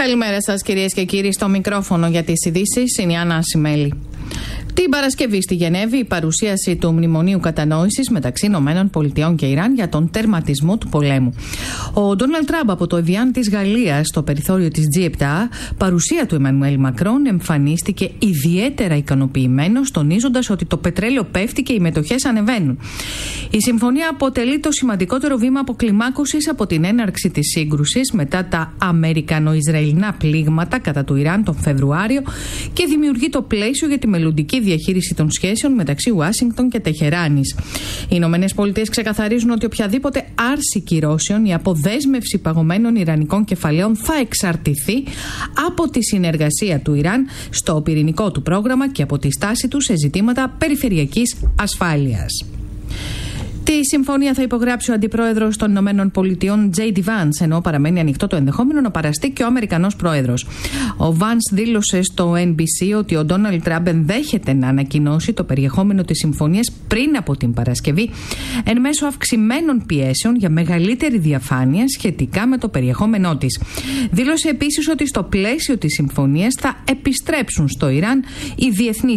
Καλημέρα σας κυρίες και κύριοι. Στο μικρόφωνο για τις ειδήσεις είναι η Άννα Ασημέλη. Την Παρασκευή στη Γενέβη η παρουσίαση του Μνημονίου Κατανόησης μεταξύ ΗΠΑ και Ιράν για τον τερματισμό του πολέμου. Ο Ντόναλντ Τραμπ από το Εβιάν της Γαλλίας στο περιθώριο της G7, παρουσία του Εμμανουέλ Μακρόν, εμφανίστηκε ιδιαίτερα ικανοποιημένος, τονίζοντας ότι το πετρέλαιο πέφτει και οι μετοχές ανεβαίνουν. Η συμφωνία αποτελεί το σημαντικότερο βήμα αποκλιμάκωσης από την έναρξη της σύγκρουσης μετά τα αμερικανο-ισραηλινά πλήγματα κατά του Ιράν τον Φεβρουάριο και δημιουργεί το πλαίσιο για τη μελλοντική διαχείριση των σχέσεων μεταξύ Ουάσιγκτον και Τεχεράνης. Οι Ηνωμένες Πολιτείες ξεκαθαρίζουν ότι οποιαδήποτε άρση κυρώσεων ή αποδέσμευση παγωμένων ιρανικών κεφαλαίων θα εξαρτηθεί από τη συνεργασία του Ιράν στο πυρηνικό του πρόγραμμα και από τη στάση του σε ζητήματα περιφερειακής ασφάλειας. Τη συμφωνία θα υπογράψει ο αντιπρόεδρος των Ηνωμένων Πολιτειών J.D. Vance, ενώ παραμένει ανοιχτό το ενδεχόμενο να παραστεί και ο Αμερικανός πρόεδρος. Ο Vance δήλωσε στο NBC ότι ο Ντόναλντ Τραμπ ενδέχεται να ανακοινώσει το περιεχόμενο της συμφωνίας πριν από την Παρασκευή, εν μέσω αυξημένων πιέσεων για μεγαλύτερη διαφάνεια σχετικά με το περιεχόμενό της. Δήλωσε επίσης ότι στο πλαίσιο της συμφωνίας θα επιστρέψουν στο Ιράν οι διεθνείς